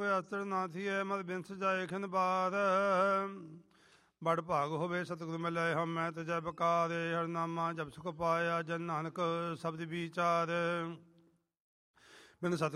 ਕੋਈ ਅਸਰ ਨਾ ਥੀਏ ਮਤ ਬਿਨਸ ਜਾਏ ਖਿੰਦ ਬਾਰ ਬੜ ਭਾਗ ਹੋਵੇ ਸਤਿਗੁਰ ਮਿਲੇ ਹਮੈ ਤੁਜੈ ਬਕਾਰੇ ਹਰਨਾਮਾ ਜਪ ਸੁਖ ਪਾਇਆ ਜਨ ਨਾਨਕ ਸ਼ਬਦ ਵਿਚਾਰ ਬਿਨ ਸਤਿ